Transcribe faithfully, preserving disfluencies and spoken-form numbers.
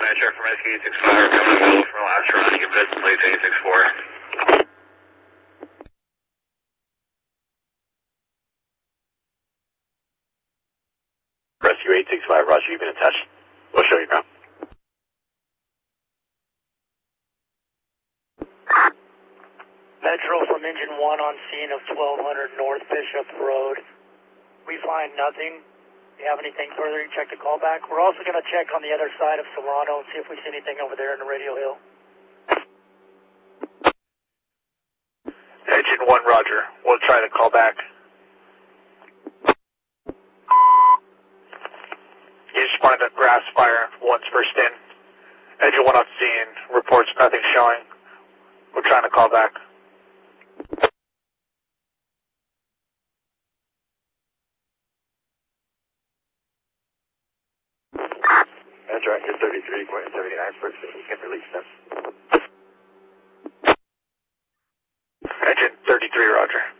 check from S K eight six five, coming available from the last run, you can visit plate eight six four. Rescue eight six five, Roger, you've been in touch. We'll show you ground. Metro from engine one on scene of twelve hundred North Bishop Road. We find nothing. If you have anything further, you check the callback. We're also going to check on the other side of Serrano and see if we see anything over there in the radio hill. Engine one, Roger. We'll try to call back. You just wanted a grass fire once first in. Engine one on scene, reports nothing showing. We're trying to call back. That's right, you're thirty-three point seven nine, first you can release them. Engine thirty-three, Roger.